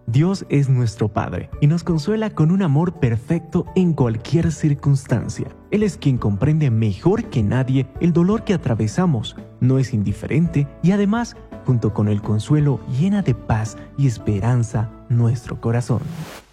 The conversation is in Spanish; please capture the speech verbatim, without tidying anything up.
Dios es nuestro Padre y nos consuela con un amor perfecto en cualquier circunstancia. Él es quien comprende mejor que nadie el dolor que atravesamos, no es indiferente y además, junto con el consuelo, llena de paz y esperanza nuestro corazón.